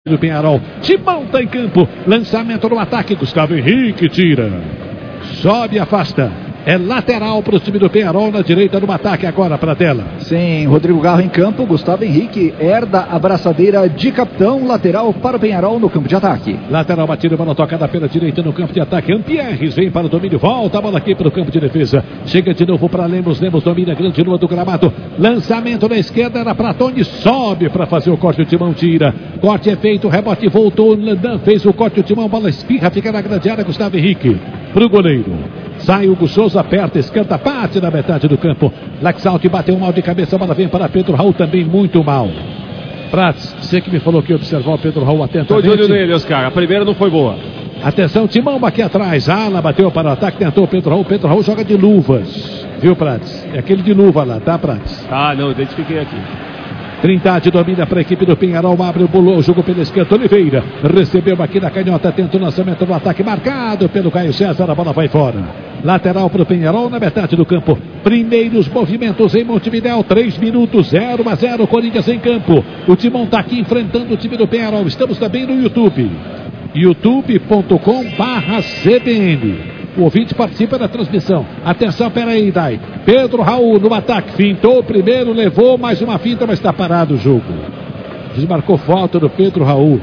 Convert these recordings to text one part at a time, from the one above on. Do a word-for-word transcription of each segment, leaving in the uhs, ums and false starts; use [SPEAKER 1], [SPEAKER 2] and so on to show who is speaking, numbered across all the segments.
[SPEAKER 1] do Penharol, Timão tá em campo, lançamento no ataque, Gustavo Henrique tira, sobe, afasta. É lateral para o time do Penharol na direita no ataque agora para a tela.
[SPEAKER 2] Sim, Rodrigo Garro em campo, Gustavo Henrique herda a braçadeira de capitão, lateral para o Penharol no campo de ataque.
[SPEAKER 1] Lateral batido, bola tocada pela direita no campo de ataque. Ampierres vem para o domínio, volta a bola aqui para o campo de defesa. Chega de novo para Lemos, Lemos domina a grande lua do gramado. Lançamento na esquerda, era para Tony, sobe para fazer o corte, o Timão tira. Corte é feito, rebote voltou, Landan fez o corte, o Timão, bola espirra, fica na grande área, Gustavo Henrique para o goleiro. Sai Hugo Souza, aperta, escanta, bate na metade do campo. Laxalt bateu mal de cabeça, a bola vem para Pedro Raul, também muito mal. Prats, você que me falou que ia observar o Pedro Raul atentamente.
[SPEAKER 3] Tô de olho nele, Oscar, a primeira não foi boa.
[SPEAKER 1] Atenção, Timão aqui atrás, Ala bateu para o ataque, tentou o Pedro Raul, Pedro Raul joga de luvas. Viu, Prats? É aquele de luva lá, tá, Prats?
[SPEAKER 3] Ah, não, identifiquei aqui.
[SPEAKER 1] Trindade domina para a equipe do Penharol, abre o bolou, jogou pela esquerda, Oliveira recebeu aqui na canhota, tentou o lançamento do ataque, marcado pelo Caio César, a bola vai fora. Lateral para o Penharol na metade do campo. Primeiros movimentos em Montevidéu, três minutos, zero a zero, Corinthians em campo. O Timão está aqui enfrentando o time do Penharol. Estamos também no YouTube, youtube ponto com barra C B N. O ouvinte participa da transmissão. Atenção, peraí, Dai. Pedro Raul no ataque. Fintou o primeiro, levou mais uma finta, mas está parado o jogo. Desmarcou falta do Pedro Raul.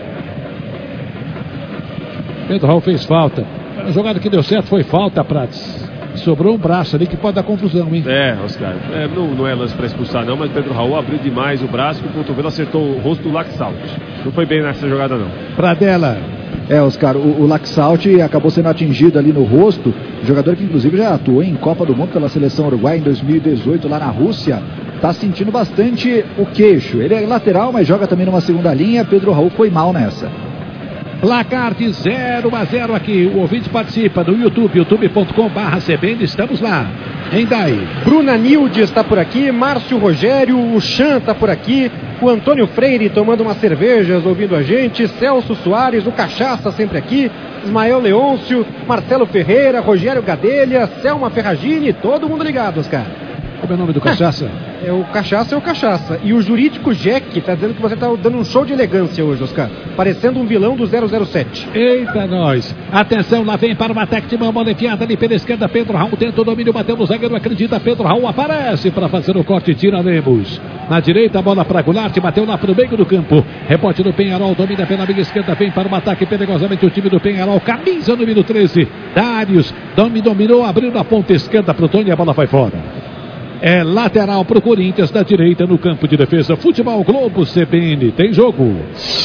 [SPEAKER 1] Pedro Raul fez falta. A jogada que deu certo foi falta, Prates. Sobrou um braço ali que pode dar confusão, hein?
[SPEAKER 3] É, Oscar. É, não, não é lance para expulsar, não, mas Pedro Raul abriu demais o braço, com o cotovelo acertou o rosto do Laxalt. Não foi bem nessa jogada, não.
[SPEAKER 1] Pradella.
[SPEAKER 2] É, Oscar, o, o Laxalt acabou sendo atingido ali no rosto, jogador que inclusive já atuou em Copa do Mundo pela seleção uruguaia em dois mil e dezoito lá na Rússia, tá sentindo bastante o queixo. Ele é lateral, mas joga também numa segunda linha. Pedro Raul foi mal nessa.
[SPEAKER 1] Placar de zero a zero aqui. O ouvinte participa do YouTube, youtube ponto com barra C B N. Estamos lá. Em Dai.
[SPEAKER 4] Bruna Nilde está por aqui, Márcio Rogério, o Chan está por aqui, o Antônio Freire tomando umas cervejas, ouvindo a gente, Celso Soares, o Cachaça sempre aqui, Ismael Leôncio, Marcelo Ferreira, Rogério Gadelha, Selma Ferragini, todo mundo ligado, Oscar.
[SPEAKER 1] Como é o nome do Cachaça?
[SPEAKER 4] É, o Cachaça é o Cachaça. E o Jurídico Jack está dizendo que você está dando um show de elegância hoje, Oscar. Parecendo um vilão do zero zero sete.
[SPEAKER 1] Eita, nós. Atenção, lá vem para o ataque de uma bola enfiada ali pela esquerda. Pedro Raul tenta o domínio, bateu no zagueiro, acredita. Pedro Raul aparece para fazer o corte, tira Lemos. Na direita, a bola para Goulart, bateu lá para o meio do campo. Rebote do Penharol, domina pela meia esquerda, vem para o ataque perigosamente o time do Penharol. Camisa número treze, Dários. Dominou, abriu na ponta esquerda para o Tony, a bola vai fora. É lateral para o Corinthians, da direita no campo de defesa. Futebol Globo C B N, tem jogo.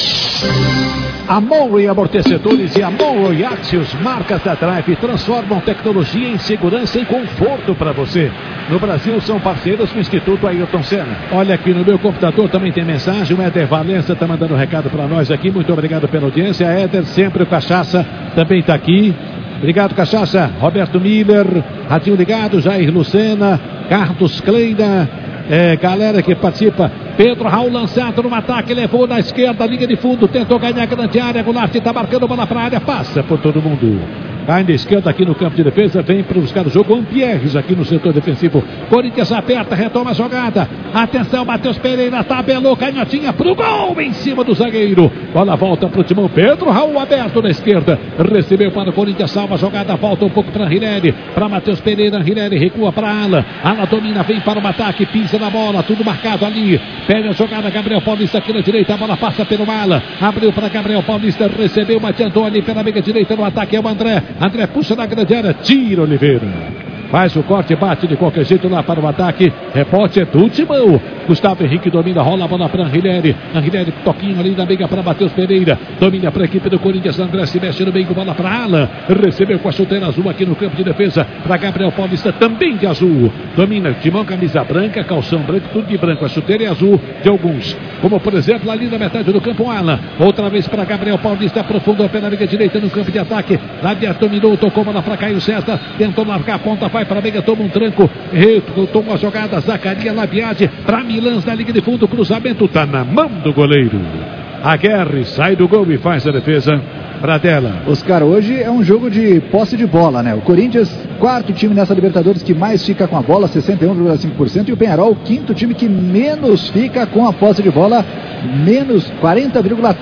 [SPEAKER 1] A Monroe Amortecedores e a Monroe Axios, marcas da Drive, transformam tecnologia em segurança e conforto para você. No Brasil são parceiros do Instituto Ayrton Senna. Olha aqui no meu computador também tem mensagem. O Éder Valença está mandando um recado para nós aqui. Muito obrigado pela audiência. Éder, sempre o Cachaça também está aqui. Obrigado, Cachaça. Roberto Miller, Radinho ligado, Jair Lucena, Carlos Kleina, é, galera que participa. Pedro Raul lançado no ataque, levou na esquerda, linha de fundo, tentou ganhar a grande área. Goulart está marcando bola para a área, passa por todo mundo. Cai na esquerda aqui no campo de defesa, vem para buscar o jogo. Ampierres aqui no setor defensivo. Corinthians aperta, retoma a jogada. Atenção, Matheus Pereira tabelou, canhotinha pro gol em cima do zagueiro. Bola volta pro Timão. Pedro Raul aberto na esquerda. Recebeu para o Corinthians, salva a jogada, volta um pouco para Rilelli. Para Matheus Pereira, Rilelli recua para Ala. Ala domina, vem para o ataque, pisa na bola, tudo marcado ali. Pega a jogada, Gabriel Paulista aqui na direita, a bola passa pelo Ala. Abriu para Gabriel Paulista, recebeu, adiantou ali pela meia direita no ataque, é o André. André puxa na grande área, tira Oliveira. Faz o corte, bate de qualquer jeito lá para o ataque. Rebote é do Timão. Gustavo Henrique domina, rola a bola para Anrileri. Anrileri, toquinho ali na meia para Matheus Pereira. Domina para a equipe do Corinthians. André se mexe no meio, bola para Alan. Recebeu com a chuteira azul aqui no campo de defesa. Para Gabriel Paulista, também de azul. Domina Timão, camisa branca, calção branco, tudo de branco. A chuteira é azul de alguns. Como por exemplo, ali na metade do campo, Alan. Outra vez para Gabriel Paulista, aprofundou pela meia direita no campo de ataque. Lá dominou, tocou bola para Caio César. Tentou marcar a ponta, vai para a meia, toma um tranco, toma a jogada, Zacaria Labiade para Milans na linha de fundo, cruzamento tá na mão do goleiro. Aguerre sai do gol e faz a defesa. Pradella.
[SPEAKER 2] Oscar, hoje é um jogo de posse de bola, né? O Corinthians, quarto time nessa Libertadores que mais fica com a bola, sessenta e um vírgula cinco por cento, e o Penharol, quinto time que menos fica com a posse de bola, menos quarenta vírgula